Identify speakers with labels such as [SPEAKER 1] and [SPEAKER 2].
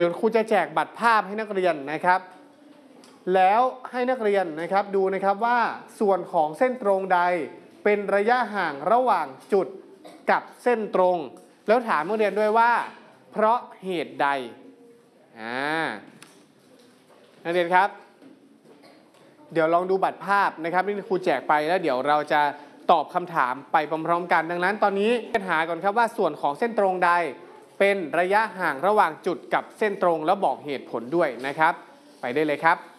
[SPEAKER 1] เดี๋ยวครูจะแจกบัตรภาพให้นักเรียนนะครับแล้วให้นักเรียนนะครับดูนะครับว่าส่วนของเส้นตรงใดเป็นระยะห่างระหว่างจุดกับเส้นตรงแล้วถามนักเรียนด้วยว่าเพราะเหตุใดนักเรียนครับเดี๋ยวลองดูบัตรภาพนะครับที่ครูแจกไปแล้วเดี๋ยวเราจะตอบคำถามไปพร้อมๆกันดังนั้นตอนนี้หาก่อนครับว่าส่วนของเส้นตรงใดเป็นระยะห่างระหว่างจุดกับเส้นตรงแล้วบอกเหตุผลด้วยนะครับไปได้เลยครับ